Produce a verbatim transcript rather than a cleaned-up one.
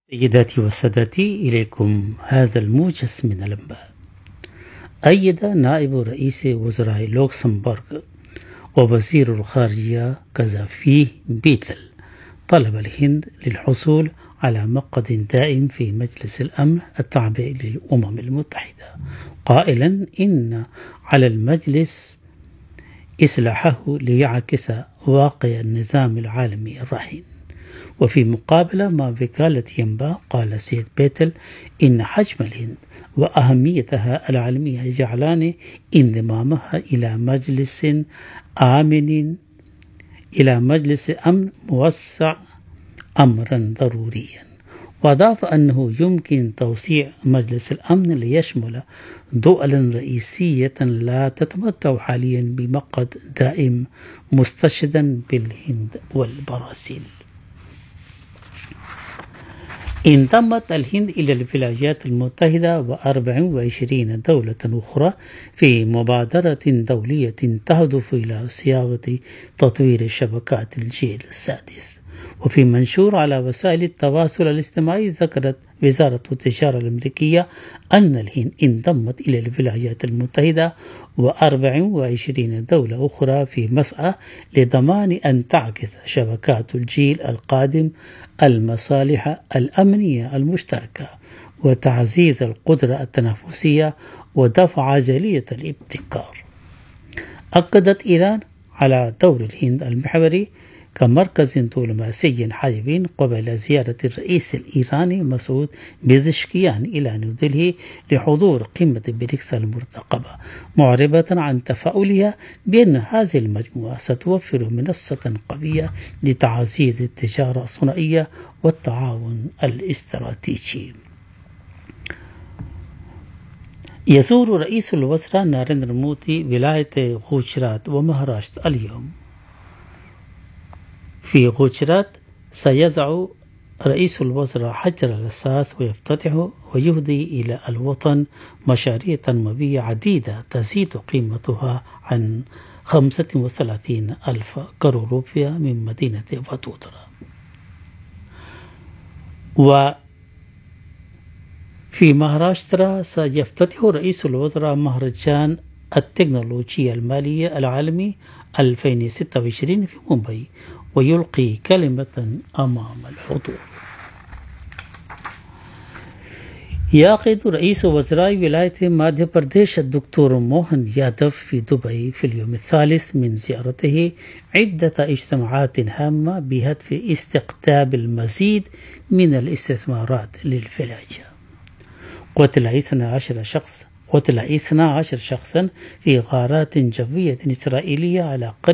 سيداتي وسادتي، إليكم هذا الموجز من الأنباء. أيد نائب رئيس وزراء لوكسمبورغ ووزير الخارجية كازافيه بيتل طلب الهند للحصول على مقعد دائم في مجلس الأمن التابع للأمم المتحدة، قائلا إن على المجلس إصلاحه ليعكس واقع النظام العالمي الراهن. وفي مقابلة مع وكالة ينبع، قال سيد بيتل إن حجم الهند وأهميتها العالمية يجعلان انضمامها إلى مجلس آمن إلى مجلس أمن موسع أمرا ضروريا. وأضاف أنه يمكن توسيع مجلس الأمن ليشمل دولا رئيسية لا تتمتع حاليا بمقعد دائم، مستشهدا بالهند والبرازيل. انضمت الهند إلى الولايات المتحدة وأربع وعشرين دولة أخرى في مبادرة دولية تهدف إلى صياغة تطوير شبكات الجيل السادس. وفي منشور على وسائل التواصل الاجتماعي، ذكرت وزارة التجارة الأمريكية أن الهند انضمت إلى الولايات المتحدة وأربع وعشرين دولة أخرى في مسعى لضمان أن تعكس شبكات الجيل القادم المصالح الأمنية المشتركة وتعزيز القدرة التنافسية ودفع عجلية الابتكار. أكدت إيران على دور الهند المحوري كمركز دبلوماسي حيوي قبل زيارة الرئيس الإيراني مسعود بيزشكيان إلى نيودلهي لحضور قمة بريكس المرتقبة، معربة عن تفاؤلها بأن هذه المجموعة ستوفر منصة قوية لتعزيز التجارة الثنائية والتعاون الاستراتيجي. يزور رئيس الوزراء ناريندرا مودي ولاية غوجرات ومهاراشترا اليوم. في غوجرات سيضع رئيس الوزراء حجر الأساس ويفتتح ويهدي إلى الوطن مشاريع تنموية عديدة تزيد قيمتها عن خمسة وثلاثين ألف كرور روبيا من مدينة فادودرا. وفي مهاراشترا سيفتتح رئيس الوزراء مهرجان التكنولوجيا المالية العالمي ألفين وستة وعشرين في مومباي، ويلقي كلمة أمام الحضور. يعقد رئيس وزراء ولاية ماديا برديش الدكتور موهن يادف في دبي في اليوم الثالث من زيارته عدة اجتماعات هامة بهدف استقطاب المزيد من الاستثمارات للفلاحة. قتل اثني عشر شخص قتل اثني عشر شخصا في غارات جوية إسرائيلية على قرية